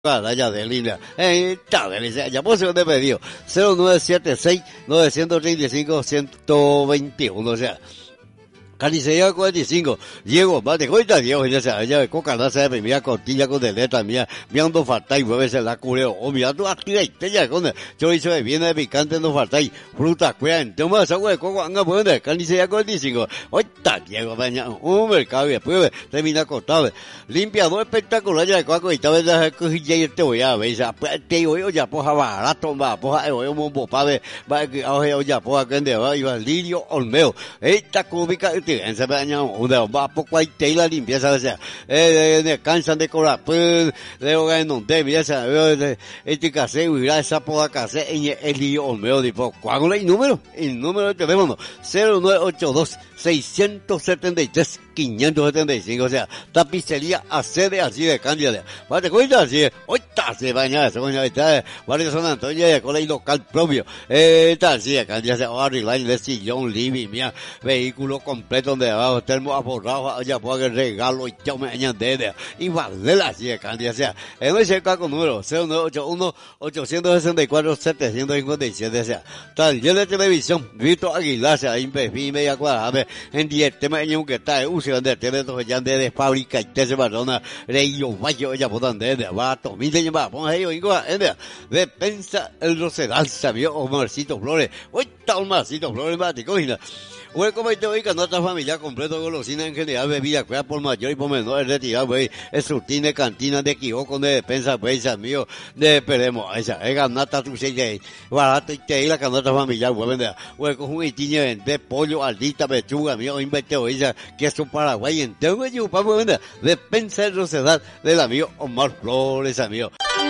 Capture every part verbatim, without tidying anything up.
Allá de línea, eh, está delicia, ya puse de pedido, cero nueve siete seis nueve tres cinco uno dos uno, o sea, Carnicería cuarenta y cinco, Diego, mate, cuenta Diego, ya sea, allá de coca, no se ve, mira, cortilla con deleta, mira, mirando falta y mueve la cureo, o mira, tú aquí, ya con yo hice de viene de picante, no falta y fruta, cuidan, toma esa agua de coco, anga, bueno, carnicería cuarenta y cinco, hoy está Diego, mañana, un mercado y después termina cortado, limpiador espectacular, ya de cuaco, y tal vez ya cogí y te voy a ver, ya, te digo, ya, poja, barato, va, poja, yo, yo, mombo, pave, va, oye, ya, poja, que ande, va, iba, Lirio Olmeo, esta cúbica, en se baña una va poco hay tela limpieza o sea eh de cansan de cobrar pues de hogar no te esa este case hubiera esa poda case en el lío Olmeo tipo ¿cuál es el número? El número de teléfono cero nueve ocho dos seis siete tres cinco siete cinco o sea tapicería accede así de cándida para te cuenta así hoy está se baña se baña está varios San Antonio de colegio local propio eh está así de cándida se va a arreglar el sillón living mía vehículo completo donde abajo termo aforrado allá puede regalo y yo me añade y vale la así de cándida o sea en ese caso número cero nueve ocho uno ocho seis cuatro siete cinco siete o sea taller de televisión Vito Aguilar se ha impedido media cuadrada en diez temas en un que está de teléfono ya de fábrica y te se perdona reyo vaya ya puedan de vato mi se llama pon ahí igual de pensa el rosedal sabio Omarcito Flores hoy está Omarcito Flores mático y Güey, como te oiga, nuestra familia completo golosina en general, bebida, cuida por mayor y por menor, retirado, güey, es surtine, cantina de Quijoco, de despensa, güey, mío, de esperemos, esa, es ganata tu sella, barato y te la canasta familiar, güey, vende, güey, con un itiñe de pollo, aldita, pechuga, mío, inventeo, ella, queso paraguay, entero, güey, yo, para vender, despensa de rosedad del amigo Omar Flores, amigo.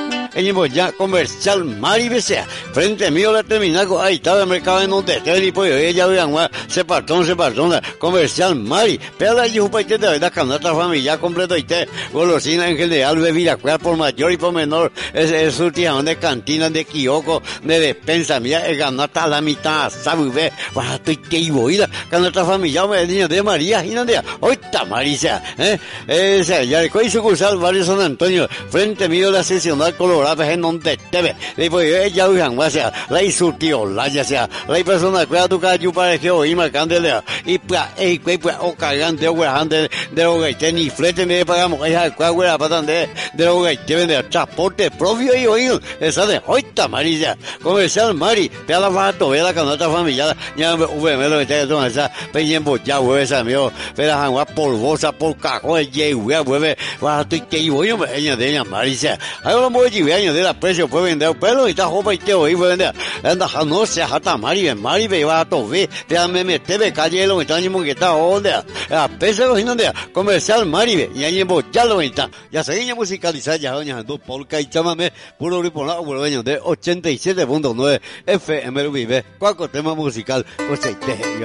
En ya comercial Mari B C A, frente mío la terminal, ahí estaba el mercado en donde esté, y pues ella vean, se partón, se partón, comercial Mari, pero la yupa y te da la canasta familiar completo y te, golosina en general, bebida, cuida por mayor y por menor, es el surtijón de cantina, de Quijoco, de despensa, mira, el ganata a la mitad, sabe, ve, barato y te iba, y la canasta familiar, me niño de María, y no de, hoy está Marisa, eh, ese, ya, el sucursal, barrio San Antonio, frente mío la seccional colorada, en donde te ve, después ella usan, o sea, la insultió, la ya sea, la persona cuida tu calle para que oí marcándole, y pues, y pues, o cagante, o de de lo que te ni flete me pagamos, ella cuál güey para de de lo que te vende transporte propio y oído, esa de hoy está Marisa, comercial Mari, te la bato, ve la canasta familiar, ya me me lo que te esa peñembo ya güey esa mío, pero agua polvosa por cajón, ye güey, güey, va tu que yo yo me ella de ella Marisa, ahora me voy años de la precio puede vender pero y está joven y te oí puede vender anda no se hasta Mari Mari ve va a tobe te ame me te ve calle lo está ni que está onda a peso lo no de comercial Mari y ahí ya lo está ya seguimos musicalizar ya doña dos polka y chámame puro grupo la abuelo de ochenta y siete punto nueve F M vive cuaco tema musical coseite